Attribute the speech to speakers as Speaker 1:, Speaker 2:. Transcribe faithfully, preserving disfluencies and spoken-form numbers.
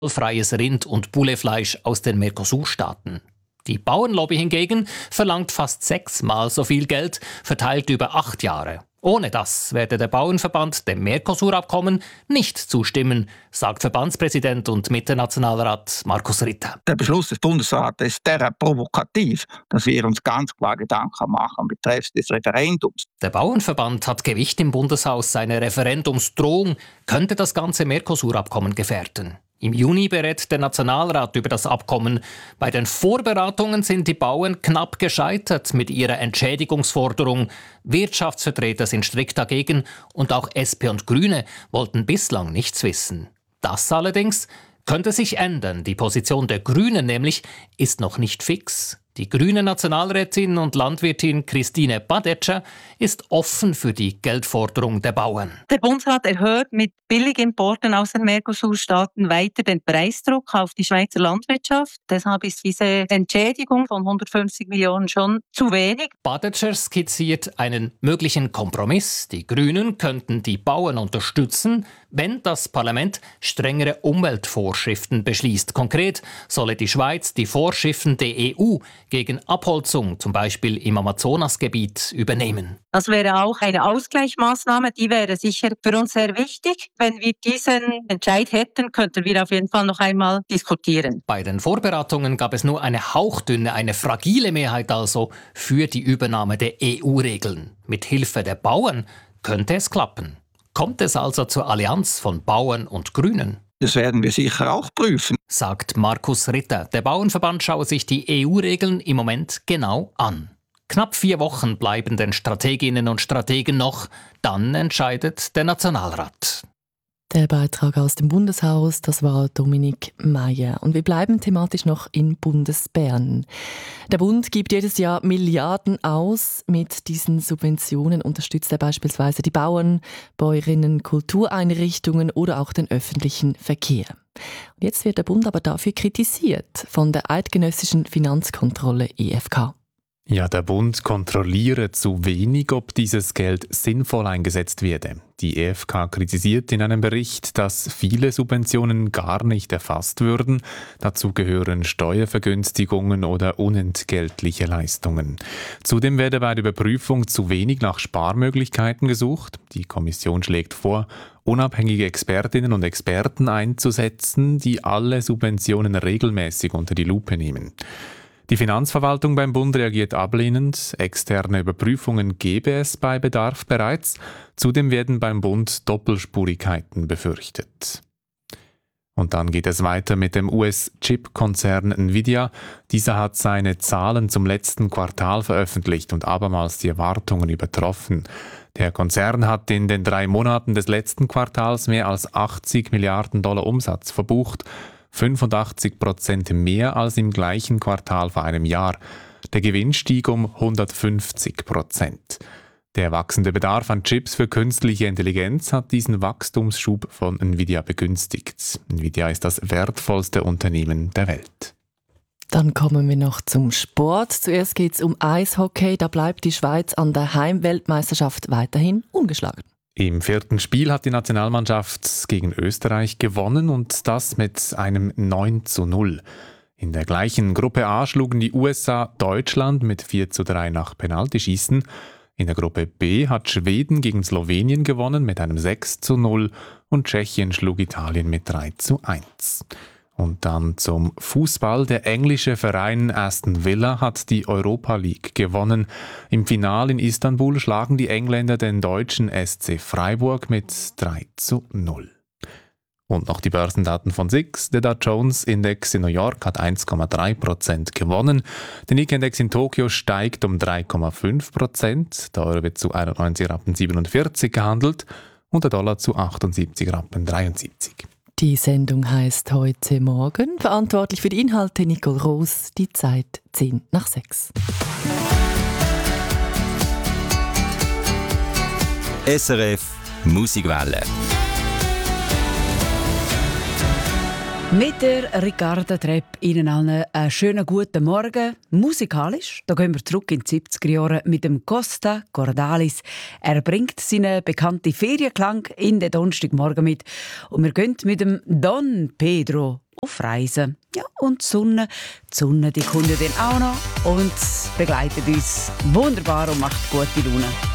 Speaker 1: freies Rind- und Bullefleisch aus den Mercosur-Staaten. Die Bauernlobby hingegen verlangt fast sechsmal so viel Geld, verteilt über acht Jahre. Ohne das werde der Bauernverband dem Mercosur-Abkommen nicht zustimmen, sagt Verbandspräsident und Mitte-Nationalrat Markus Ritter.
Speaker 2: Der Beschluss des Bundesrates ist derart provokativ, dass wir uns ganz klar Gedanken machen betreffs des Referendums.
Speaker 1: Der Bauernverband hat Gewicht im Bundeshaus. Seine Referendumsdrohung könnte das ganze Mercosur-Abkommen gefährden. Im Juni berät der Nationalrat über das Abkommen. Bei den Vorberatungen sind die Bauern knapp gescheitert mit ihrer Entschädigungsforderung. Wirtschaftsvertreter sind strikt dagegen und auch S P und Grüne wollten bislang nichts wissen. Das allerdings könnte sich ändern. Die Position der Grünen nämlich ist noch nicht fix. Die grüne Nationalrätin und Landwirtin Christine Badetscher ist offen für die Geldforderung der Bauern.
Speaker 3: Der Bundesrat erhöht mit Billigimporten aus den Mercosur-Staaten weiter den Preisdruck auf die Schweizer Landwirtschaft. Deshalb ist diese Entschädigung von hundertfünfzig Millionen schon zu wenig.
Speaker 1: Badetscher skizziert einen möglichen Kompromiss. Die Grünen könnten die Bauern unterstützen, wenn das Parlament strengere Umweltvorschriften beschließt. Konkret solle die Schweiz die Vorschriften der E U gegen Abholzung, zum Beispiel im Amazonasgebiet, übernehmen.
Speaker 3: Das wäre auch eine Ausgleichsmaßnahme, die wäre sicher für uns sehr wichtig. Wenn wir diesen Entscheid hätten, könnten wir auf jeden Fall noch einmal diskutieren.
Speaker 1: Bei den Vorberatungen gab es nur eine hauchdünne, eine fragile Mehrheit also für die Übernahme der E U-Regeln. Mit Hilfe der Bauern könnte es klappen. Kommt es also zur Allianz von Bauern und Grünen?
Speaker 2: Das werden wir sicher auch prüfen,
Speaker 1: sagt Markus Ritter. Der Bauernverband schaue sich die E U-Regeln im Moment genau an. Knapp vier Wochen bleiben den Strateginnen und Strategen noch. Dann entscheidet der Nationalrat.
Speaker 4: Der Beitrag aus dem Bundeshaus, das war Dominik Meyer. Und wir bleiben thematisch noch in Bundesbern. Der Bund gibt jedes Jahr Milliarden aus. Mit diesen Subventionen unterstützt er beispielsweise die Bauern, Bäuerinnen, Kultureinrichtungen oder auch den öffentlichen Verkehr. Und jetzt wird der Bund aber dafür kritisiert von der Eidgenössischen Finanzkontrolle E F K.
Speaker 5: Ja, der Bund kontrolliere zu wenig, ob dieses Geld sinnvoll eingesetzt werde. Die E F K kritisiert in einem Bericht, dass viele Subventionen gar nicht erfasst würden. Dazu gehören Steuervergünstigungen oder unentgeltliche Leistungen. Zudem werde bei der Überprüfung zu wenig nach Sparmöglichkeiten gesucht. Die Kommission schlägt vor, unabhängige Expertinnen und Experten einzusetzen, die alle Subventionen regelmäßig unter die Lupe nehmen. Die Finanzverwaltung beim Bund reagiert ablehnend. Externe Überprüfungen gebe es bei Bedarf bereits. Zudem werden beim Bund Doppelspurigkeiten befürchtet. Und dann geht es weiter mit dem U S-Chip-Konzern Nvidia. Dieser hat seine Zahlen zum letzten Quartal veröffentlicht und abermals die Erwartungen übertroffen. Der Konzern hat in den drei Monaten des letzten Quartals mehr als achtzig Milliarden Dollar Umsatz verbucht. fünfundachtzig Prozent mehr als im gleichen Quartal vor einem Jahr. Der Gewinn stieg um hundertfünfzig Prozent. Der wachsende Bedarf an Chips für künstliche Intelligenz hat diesen Wachstumsschub von Nvidia begünstigt. Nvidia ist das wertvollste Unternehmen der Welt.
Speaker 4: Dann kommen wir noch zum Sport. Zuerst geht es um Eishockey. Da bleibt die Schweiz an der Heimweltmeisterschaft weiterhin ungeschlagen.
Speaker 5: Im vierten Spiel hat die Nationalmannschaft gegen Österreich gewonnen und das mit einem neun zu null. In der gleichen Gruppe A schlugen die U S A Deutschland mit vier zu drei nach Penaltyschießen. In der Gruppe B hat Schweden gegen Slowenien gewonnen mit einem sechs zu null und Tschechien schlug Italien mit drei zu eins. Und dann zum Fußball. Der englische Verein Aston Villa hat die Europa League gewonnen. Im Finale in Istanbul schlagen die Engländer den deutschen S C Freiburg mit drei zu null. Und noch die Börsendaten von S I X. Der Dow Jones Index in New York hat eins Komma drei Prozent gewonnen. Der Nikkei-Index in Tokio steigt um drei Komma fünf Prozent. Der Euro wird zu einundneunzig Rappen siebenundvierzig gehandelt und der Dollar zu achtundsiebzig Rappen dreiundsiebzig.
Speaker 4: Die Sendung heisst «Heute Morgen». Verantwortlich für die Inhalte Nicole Roos. Die Zeit zehn nach sechs.
Speaker 6: S R F Musikwelle. Mit der Ricarda Trepp Ihnen allen einen schönen guten Morgen. Musikalisch, da gehen wir zurück in die siebziger Jahre mit dem Costa Cordalis. Er bringt seinen bekannten Ferienklang in den Donnerstagmorgen mit. Und wir gehen mit dem Don Pedro auf Reisen. Ja, und die Sonne, die Sonne, die kommt ja dann auch noch und begleitet uns wunderbar und macht gute Laune.